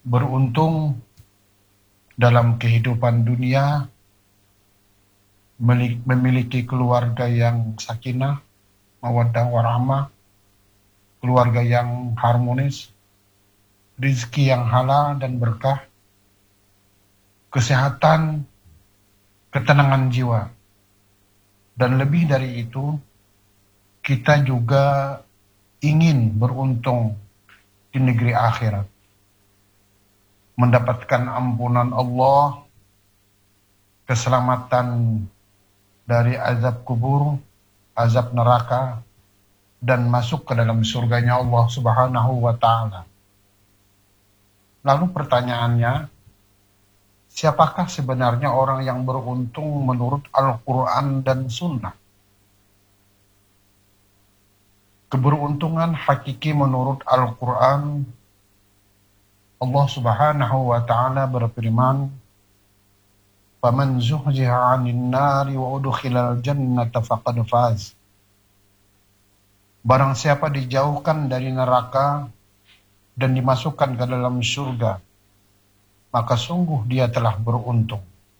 beruntung dalam kehidupan dunia, memiliki keluarga yang sakinah, mawaddah warahmah, keluarga yang harmonis, rizki yang halal dan berkah, kesehatan, ketenangan jiwa. Dan lebih dari itu, kita juga ingin beruntung di negeri akhirat, mendapatkan ampunan Allah, keselamatan dari azab kubur, azab neraka, dan masuk ke dalam surganya Allah Subhanahu wa Ta'ala. Lalu pertanyaannya, siapakah sebenarnya orang yang beruntung menurut Al-Quran dan Sunnah? Keberuntungan hakiki menurut Al-Quran, Allah Subhanahu wa Ta'ala berfirman, "Faman zuhziha 'anil nari wa udkhilal jannata faqad faz." Barang siapa dijauhkan dari neraka dan dimasukkan ke dalam surga, maka sungguh dia telah beruntung.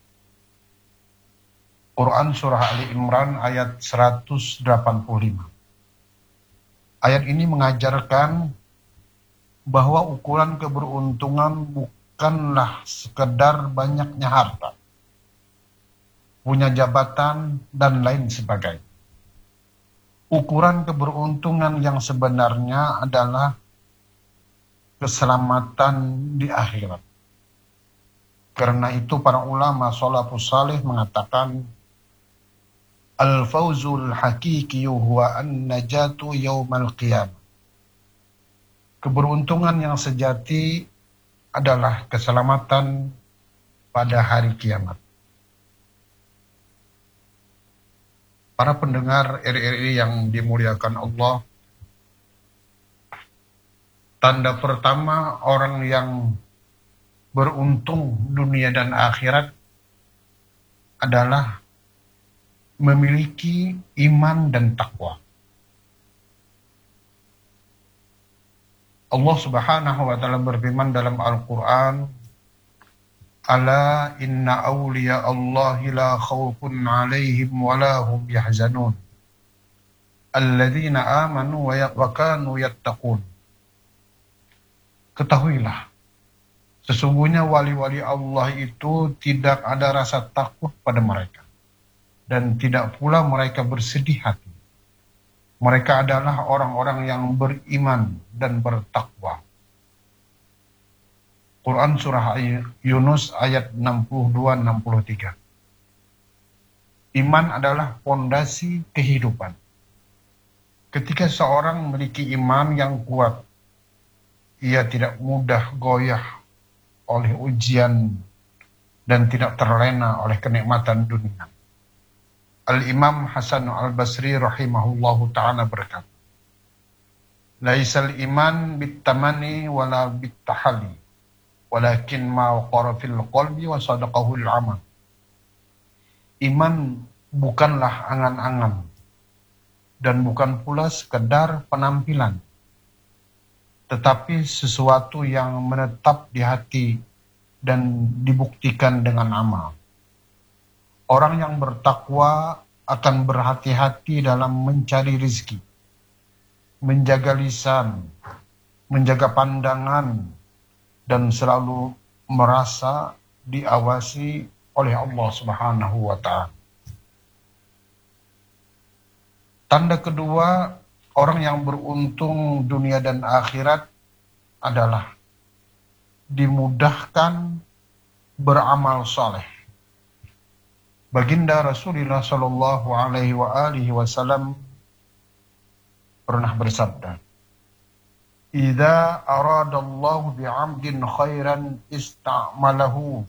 Quran Surah Ali Imran ayat 185. Ayat ini mengajarkan bahwa ukuran keberuntungan bukanlah sekedar banyaknya harta, punya jabatan, dan lain sebagainya. Ukuran keberuntungan yang sebenarnya adalah keselamatan di akhirat. Karena itu para ulama salafus salih mengatakan, al-fawzul hakiki huwa an-najatu yaumal qiyamah. Keberuntungan yang sejati adalah keselamatan pada hari kiamat. Para pendengar RRI yang dimuliakan Allah, tanda pertama orang yang beruntung dunia dan akhirat adalah memiliki iman dan takwa. Allah Subhanahu wa Ta'ala berfirman dalam Al-Quran, "Ala inna awliya Allahi la khawfun alaihim wa la hum yahzanun. Alladzina amanu wa kanu yattaqun." Ketahuilah, sesungguhnya wali-wali Allah itu tidak ada rasa takut pada mereka, dan tidak pula mereka bersedih hati. Mereka adalah orang-orang yang beriman dan bertakwa. Quran Surah Yunus ayat 62-63. Iman adalah fondasi kehidupan. Ketika seorang memiliki iman yang kuat, ia tidak mudah goyah oleh ujian dan tidak terlena oleh kenikmatan dunia. Al-Imam Hasan Al-Basri rahimahullahu ta'ala berkata, "Laisal iman bit-tamani wala bit-tahali, walakin ma waqara fil qalbi wa sadaqahu al-amal." Iman bukanlah angan-angan dan bukan pula sekedar penampilan, tetapi sesuatu yang menetap di hati dan dibuktikan dengan amal. Orang yang bertakwa akan berhati-hati dalam mencari rezeki, menjaga lisan, menjaga pandangan, dan selalu merasa diawasi oleh Allah Subhanahu wa Ta'ala. Tanda kedua, orang yang beruntung dunia dan akhirat adalah dimudahkan beramal saleh. Baginda Rasulullah Shallallahu Alaihi Wasallam pernah bersabda, "Idza aradallahu bi'abdin khairan ista'malahu."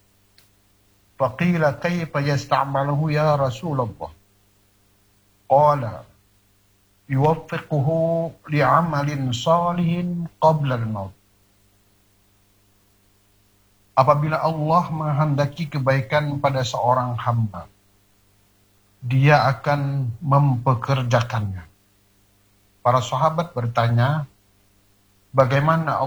Faqila kaifa yasta'maluhu ya Rasulullah? Qala yuwaffiquhu li'amalin salihin qabla al-maut. Apabila Allah menghendaki kebaikan pada seorang hamba, Dia akan mempekerjakannya. Para sahabat bertanya, bagaimana